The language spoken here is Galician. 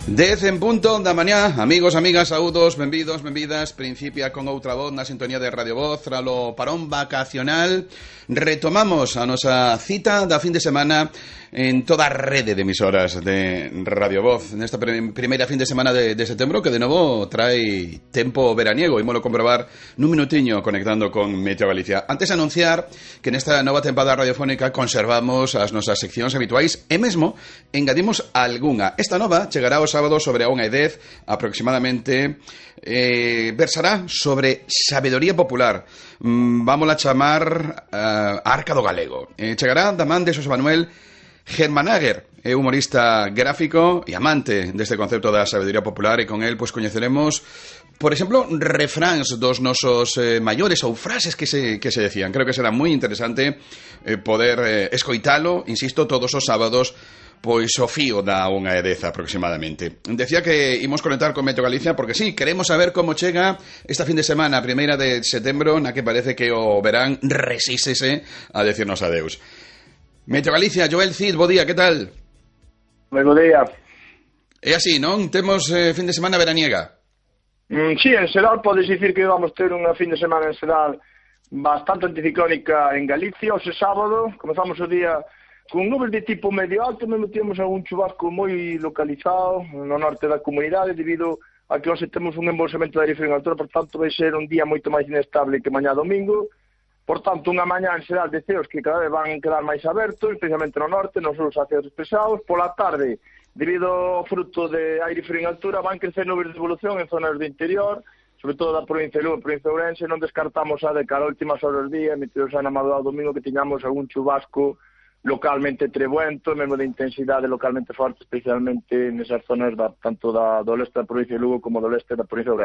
10 en punto da mañá, amigos, amigas, saúdos, benvidos, benvidas. Principia con outra voz na sintonía de Radio Voz. Tralo parón vacacional, retomamos a nosa cita da fin de semana en toda a rede de emisoras de Radio Voz. Nesta primeira fin de semana de setembro, que de novo trae tempo veraniego. Ímolo comprobar nun minutiño conectando con Meteo Galicia. Antes de anunciar que nesta nova tempada radiofónica conservamos as nosas seccións habituais e mesmo engadimos algunha. Esta nova chegará os sábado sobre a 1:10 aproximadamente. Versará sobre sabedoría popular. Vamos a chamar Arca do Galego. Chegará da man de Xosé Manuel Germanager, humorista gráfico e amante deste concepto da sabedoría popular, e con el pois coñeceremos, por exemplo, refráns dos nosos maiores ou frases que se decían. Creo que será moi interesante poder escoitalo, insisto, todos os sábados pois o fío da 1:10 aproximadamente. Decía que imos conectar con Meteo Galicia porque sí, queremos saber como chega esta fin de semana, primeira de setembro, na que parece que o verán resístese a decirnos adeus. Meteo Galicia, Joel Cid, bo día, que tal? Bo día. É así, non? Temos fin de semana veraniega? Sí, en xeral podes dicir que vamos ter unha fin de semana en xeral bastante anticiclónica en Galicia. Ose sábado comezamos o día con nubes de tipo medio alto, mesmo temos algún chubasco moi localizado no norte da comunidade debido a que hoxe temos un embolsamento de aire frío en altura, por tanto vai ser un día moito máis inestable que mañá domingo. Por tanto, unha mañá en xeral de ceos que cada vez van quedar máis abertos, especialmente no norte, nos os aceos pesados. Pola tarde, debido ao fruto de aire frío en altura, van crecer nubes de evolución en zonas do interior, sobre todo da provincia de Lugo, provincia de Ourense. Non descartamos de cara a últimas horas do día, metidos na madrugada do domingo, que tiñamos algún chubasco localmente trebuento, mesmo de intensidade localmente forte, especialmente nesas zonas tanto do leste da provincia de Lugo como do leste da provincia de Ourense.